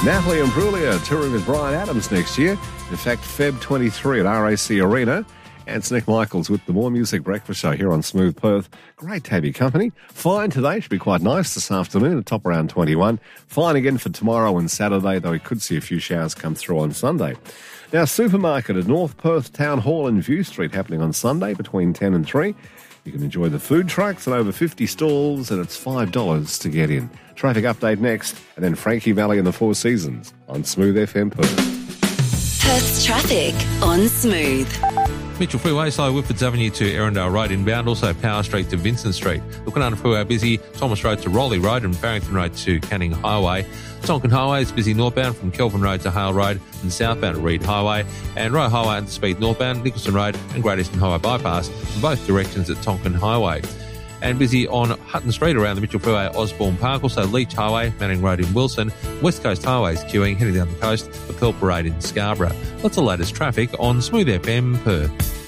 Natalie Imbruglia touring with Bryan Adams next year. In fact, Feb 23 at RAC Arena. And it's Nick Michaels with the More Music Breakfast Show here on Smooth Perth. Great to have your company. Fine today. Should be quite nice this afternoon. Top around 21. Fine again for tomorrow and Saturday, though we could see a few showers come through on Sunday. Now, Supermarket at North Perth Town Hall in View Street happening on Sunday between 10 and 3. You can enjoy the food trucks and over 50 stalls, and it's $5 to get in. Traffic update next, and then Frankie Valley and the Four Seasons on Smooth FM Perth. Perth's traffic on Smooth. Mitchell Freeway, slow Whitfords Avenue to Erindale Road inbound, also Power Street to Vincent Street. Looking under Freeway busy, Thomas Road to Rowley Road and Barrington Road to Canning Highway. Tonkin Highway is busy northbound from Kelvin Road to Hale Road and southbound at Reed Highway. And Roe Highway under speed northbound, Nicholson Road and Great Eastern Highway bypass in both directions at Tonkin Highway. And busy on Hutton Street around the Mitchell Freeway at Osborne Park, also Leach Highway, Manning Road in Wilson, West Coast Highways queuing heading down the coast for Pearl Parade in Scarborough. That's the latest traffic on Smooth FM Perth.